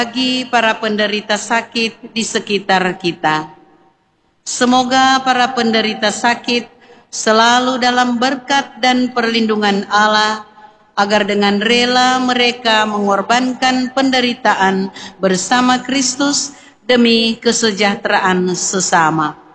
bagi para penderita sakit di sekitar kita. Semoga para penderita sakit selalu dalam berkat dan perlindungan Allah, agar dengan rela mereka mengorbankan penderitaan bersama Kristus demi kesejahteraan sesama.